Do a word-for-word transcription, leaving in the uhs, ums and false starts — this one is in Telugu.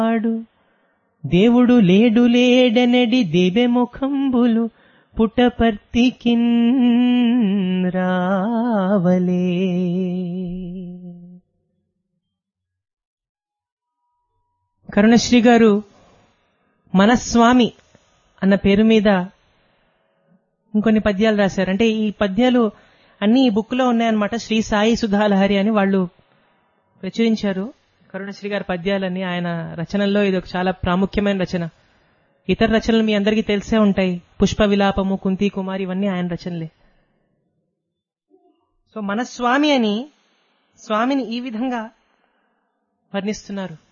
దేవుడు లేడు లేడనడి దివ్యముఖంబులు పుటపర్తికిన్ రావలే. కరుణశ్రీ గారు మనస్వామి అన్న పేరు మీద ఇంకొన్ని పద్యాలు రాశారు. అంటే ఈ పద్యాలు అన్ని ఈ బుక్ లో ఉన్నాయన్నమాట. శ్రీ సాయి సుధాలహరి అని వాళ్ళు ప్రచురించారు కరుణశ్రీ గారి పద్యాలన్నీ. ఆయన రచనల్లో ఇది ఒక చాలా ప్రాముఖ్యమైన రచన. ఇతర రచనలు మీ అందరికీ తెలిసే ఉంటాయి. పుష్ప విలాపము, కుంతి కుమారి, ఇవన్నీ ఆయన రచనలే. సో మన స్వామి అని స్వామిని ఈ విధంగా వర్ణిస్తున్నారు.